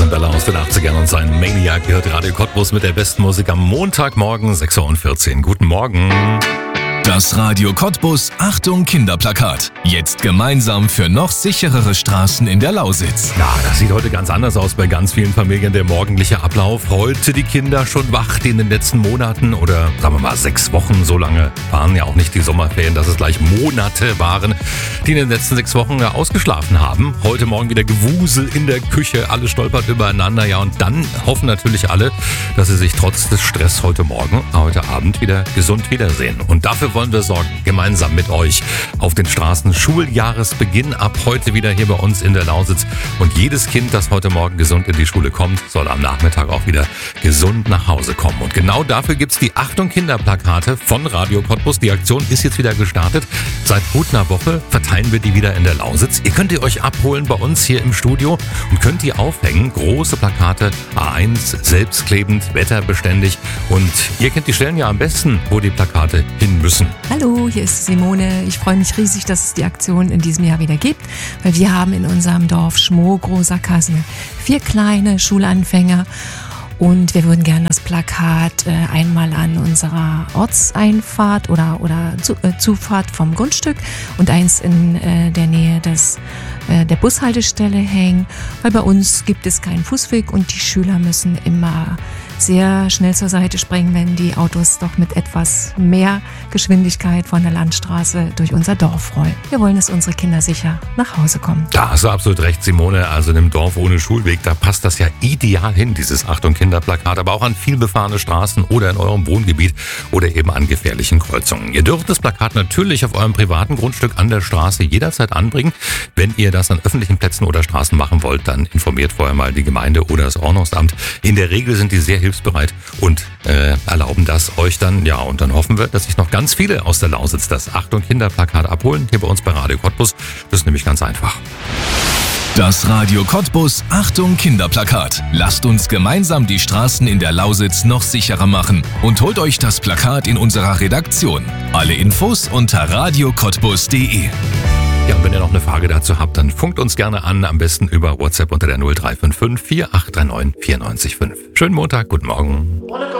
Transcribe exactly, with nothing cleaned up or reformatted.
Bella aus den achtzigern und sein Maniac gehört Radio Cottbus mit der besten Musik am Montagmorgen sechs Uhr vierzehn. Guten Morgen. Das Radio Cottbus Achtung Kinderplakat. Jetzt gemeinsam für noch sicherere Straßen in der Lausitz. Ja, das sieht heute ganz anders aus bei ganz vielen Familien, der morgendliche Ablauf. Heute die Kinder schon wach, die in den letzten Monaten oder sagen wir mal sechs Wochen, so lange waren ja auch nicht die Sommerferien, dass es gleich Monate waren, die in den letzten sechs Wochen ja ausgeschlafen haben. Heute Morgen wieder Gewusel in der Küche, alle stolpert übereinander. Ja, und dann hoffen natürlich alle, dass sie sich trotz des Stress heute Morgen, heute Abend wieder gesund wiedersehen. Und dafür wollen wir sorgen, gemeinsam mit euch auf den Straßen. Schuljahresbeginn ab heute wieder hier bei uns in der Lausitz. Und jedes Kind, das heute Morgen gesund in die Schule kommt, soll am Nachmittag auch wieder gesund nach Hause kommen. Und genau dafür gibt's die Achtung Kinderplakate von Radio Cottbus. Die Aktion ist jetzt wieder gestartet. Seit gut einer Woche verteilen wir die wieder in der Lausitz. Ihr könnt ihr euch abholen bei uns hier im Studio und könnt die aufhängen. Große Plakate, A eins, selbstklebend, wetterbeständig. Und ihr kennt die Stellen ja am besten, wo die Plakate hin müssen. Hallo, hier ist Simone. Ich freue mich riesig, dass es die Aktion in diesem Jahr wieder gibt, weil wir haben in unserem Dorf Schmoh, Großer-Kassel vier kleine Schulanfänger und wir würden gerne das Plakat äh, einmal an unserer Ortseinfahrt oder, oder zu, äh, Zufahrt vom Grundstück und eins in äh, der Nähe des, äh, der Bushaltestelle hängen, weil bei uns gibt es keinen Fußweg und die Schüler müssen immer sehr schnell zur Seite springen, wenn die Autos doch mit etwas mehr Geschwindigkeit von der Landstraße durch unser Dorf rollen. Wir wollen, dass unsere Kinder sicher nach Hause kommen. Da hast du absolut recht, Simone. Also in einem Dorf ohne Schulweg, da passt das ja ideal hin, dieses Achtung Kinderplakat, aber auch an vielbefahrene Straßen oder in eurem Wohngebiet oder eben an gefährlichen Kreuzungen. Ihr dürft das Plakat natürlich auf eurem privaten Grundstück an der Straße jederzeit anbringen. Wenn ihr das an öffentlichen Plätzen oder Straßen machen wollt, dann informiert vorher mal die Gemeinde oder das Ordnungsamt. In der Regel sind die sehr hilfsbereit und äh, erlauben das euch dann. Ja, und dann hoffen wir, dass sich noch ganz viele aus der Lausitz das Achtung Kinderplakat abholen, hier bei uns bei Radio Cottbus. Das ist nämlich ganz einfach. Das Radio Cottbus Achtung Kinderplakat. Lasst uns gemeinsam die Straßen in der Lausitz noch sicherer machen und holt euch das Plakat in unserer Redaktion. Alle Infos unter radio cottbus punkt de. Ja, und wenn ihr noch eine Frage dazu habt, dann funkt uns gerne an, am besten über WhatsApp unter der null drei fünf fünf vier acht drei neun vier neun fünf. Schönen Montag, guten Morgen.